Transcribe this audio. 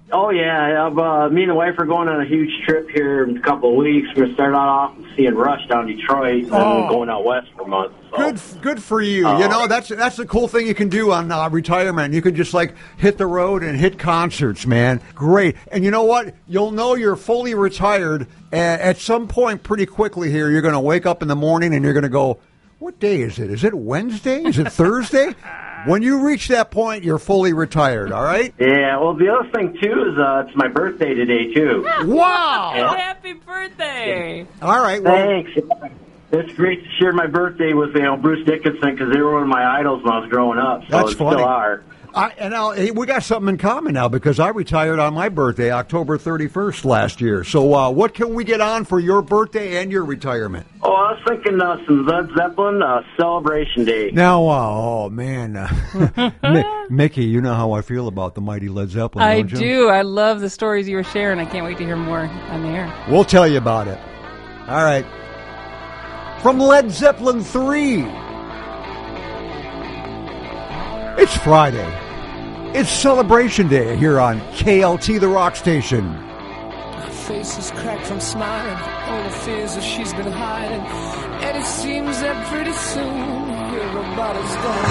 Oh, yeah. Me and the wife are going on a huge trip here in a couple of weeks. We're going to start off seeing Rush down Detroit and then going out west for a month. So. Good for you. That's the cool thing you can do on retirement. You can just, hit the road and hit concerts, man. Great. And you know what? You'll know you're fully retired at some point pretty quickly here. You're going to wake up in the morning and you're going to go, what day is it? Is it Wednesday? Is it Thursday? When you reach that point, you're fully retired, all right? Yeah, well, the other thing, too, is it's my birthday today, too. Wow! Happy birthday! All right, well... Thanks. It's great to share my birthday with Bruce Dickinson because they were one of my idols when I was growing up. So That's funny. Still are. We got something in common now because I retired on my birthday, October 31st last year. So what can we get on for your birthday and your retirement? Oh, I was thinking some Led Zeppelin Celebration Day. Now, oh, man. Mickey, you know how I feel about the mighty Led Zeppelin, I don't you? do. I love the stories you were sharing. I can't wait to hear more on the air. We'll tell you about it. All right. From Led Zeppelin 3. It's Friday. It's Celebration Day here on KLT, the rock station. Her face is cracked from smiling, all the fears that she's been hiding. And it seems that pretty soon everybody's gonna